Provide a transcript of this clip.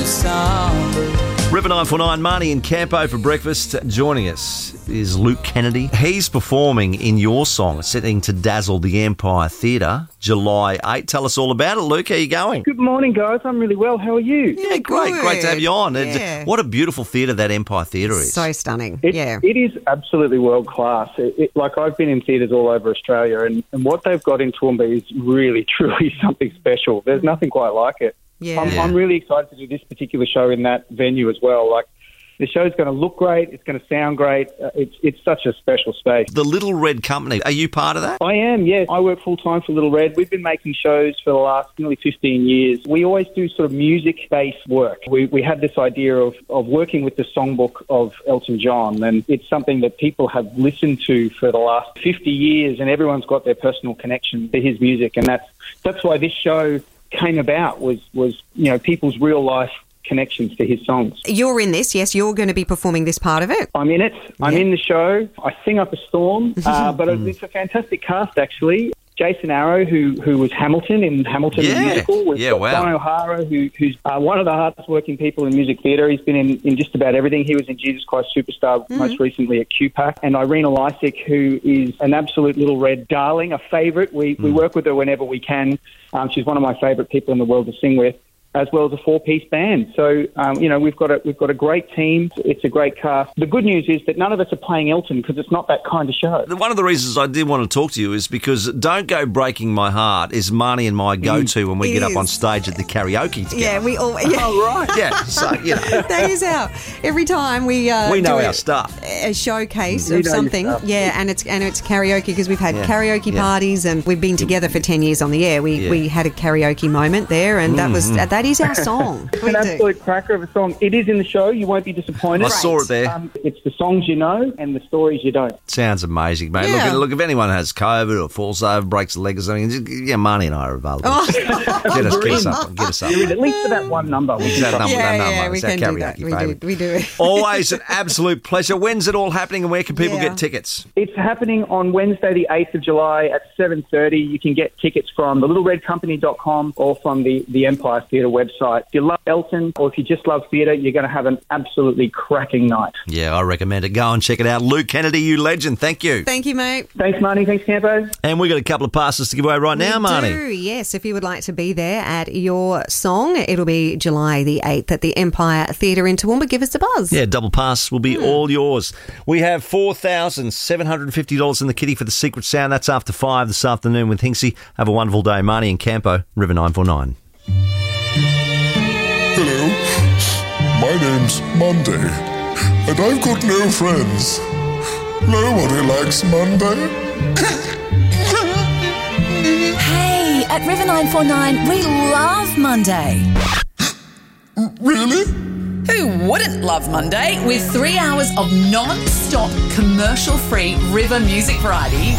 the song. River 949, Marnie and Campo for breakfast. Joining us is Luke Kennedy. He's performing in your song, Setting to Dazzle the Empire Theatre, July 8. Tell us all about it, Luke. How are you going? Good morning, guys. I'm really well. How are you? Yeah, great. Good. Great to have you on. Yeah. What a beautiful theatre that Empire Theatre is. So stunning. It is absolutely world class. Like, I've been in theatres all over Australia, and what they've got in Toowoomba is really, truly something special. There's nothing quite like it. Yeah. I'm really excited to do this particular show in that venue as well. Like, the show's going to look great. It's going to sound great. It's such a special space. The Little Red Company, are you part of that? I am, yes. I work full-time for Little Red. We've been making shows for the last nearly 15 years. We always do sort of music-based work. We had this idea of working with the songbook of Elton John, and it's something that people have listened to for the last 50 years, and everyone's got their personal connection to his music, and that's why this show came about, was people's real-life connections to his songs. You're in this, yes. You're going to be performing this part of it. I'm in it. I'm in the show. I sing up a storm, but it's a fantastic cast, actually. Jason Arrow, who was Hamilton in Hamilton the musical. We've got wow. Don O'Hara, who's one of the hardest working people in music theatre. He's been in just about everything. He was in Jesus Christ Superstar, most recently at QPAC. And Irina Lysick, who is an absolute Little Red darling, a favourite. We work with her whenever we can. She's one of my favourite people in the world to sing with, as well as a four-piece band. So, we've got a great team. It's a great cast. The good news is that none of us are playing Elton, because it's not that kind of show. One of the reasons I did want to talk to you is because Don't Go Breaking My Heart is Marnie and my go-to when we get up on stage at the karaoke together. Yeah, we all... Yeah. Oh, right. Yeah, so, That is every time we we know do our stuff. a showcase We of know your something. stuff. Yeah, and it's karaoke, because we've had karaoke parties, and we've been together for 10 years on the air. We had a karaoke moment there, and that is our song. It's an absolute cracker of a song. It is in the show. You won't be disappointed. I saw it there. It's the songs you know and the stories you don't. Sounds amazing, mate. Yeah. Look, if anyone has COVID or falls over, breaks a leg or something, Marnie and I are available. Get us up. At least for that one number. We can That number, we it's our can do karaoke that. favourite. We do. Always an absolute pleasure. When's it all happening, and where can people get tickets? It's happening on Wednesday, the 8th of July at 7:30. You can get tickets from thelittleredcompany.com or from the Empire Theatre website. If you love Elton, or if you just love theatre, you're going to have an absolutely cracking night. Yeah, I recommend it. Go and check it out. Luke Kennedy, you legend. Thank you. Thank you, mate. Thanks, Marnie. Thanks, Campo. And we've got a couple of passes to give away right now, Marnie. We do, yes. If you would like to be there at your song, it'll be July the 8th at the Empire Theatre in Toowoomba. Give us a buzz. Yeah, double pass will be all yours. We have $4,750 in the kitty for the Secret Sound. That's after 5 this afternoon with Hinksy. Have a wonderful day. Marnie and Campo, River 949. Hello, my name's Monday, and I've got no friends. Nobody likes Monday. Hey, at River 949, we love Monday. Really? Who wouldn't love Monday? With 3 hours of non-stop commercial-free River music variety,